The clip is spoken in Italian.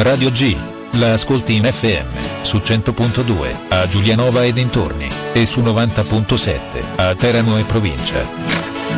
Radio G. La ascolti in FM, su 100.2, a Giulianova e dintorni, e su 90.7, a Teramo e provincia.